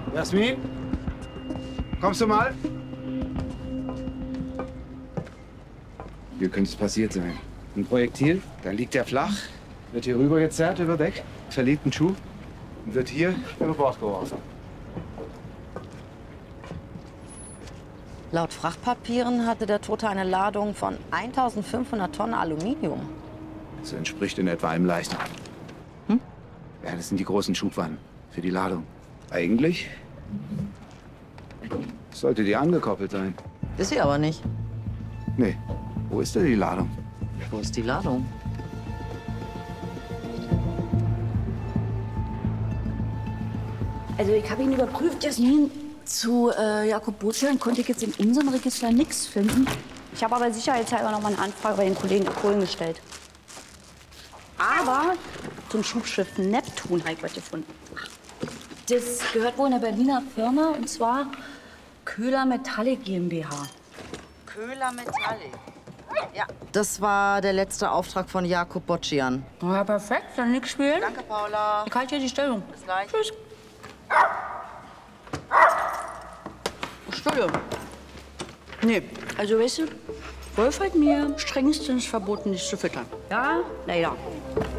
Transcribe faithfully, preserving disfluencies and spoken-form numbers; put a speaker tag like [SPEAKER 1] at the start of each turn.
[SPEAKER 1] Jasmin? Kommst du mal? Hier könnte es passiert sein. Ein Projektil, dann liegt er flach, wird hier rüber gezerrt über Deck, verliert einen Schuh und wird hier über Bord geworfen.
[SPEAKER 2] Laut Frachtpapieren hatte der Tote eine Ladung von eintausendfünfhundert Tonnen Aluminium.
[SPEAKER 1] Das entspricht in etwa einem Leichnam.
[SPEAKER 2] Hm?
[SPEAKER 1] Ja, das sind die großen Schubwannen für die Ladung. Eigentlich sollte die angekoppelt sein.
[SPEAKER 2] Ist sie aber nicht.
[SPEAKER 1] Nee. Wo ist denn die Ladung?
[SPEAKER 2] Wo ist die Ladung?
[SPEAKER 3] Also ich habe ihn überprüft, Jasmin. Zu äh, Jakob Botschan konnte ich jetzt in unserem Register nichts finden. Ich habe aber sicherheitshalber noch mal eine Anfrage bei den Kollegen in Polen gestellt. Aber zum Schubschiff Neptun habe ich was gefunden. Das gehört wohl einer Berliner Firma, und zwar Köhler Metallic GmbH.
[SPEAKER 2] Köhler Metallic. Ja. Das war der letzte Auftrag von Jakob Botschan.
[SPEAKER 3] Ja, perfekt, dann nichts spielen.
[SPEAKER 2] Danke, Paula.
[SPEAKER 3] Ich halte hier die Stellung.
[SPEAKER 2] Bis gleich.
[SPEAKER 3] Tschüss. Entschuldigung. Nee, also weißt du, Wolf hat mir strengstens verboten, dich zu füttern. Ja, leider.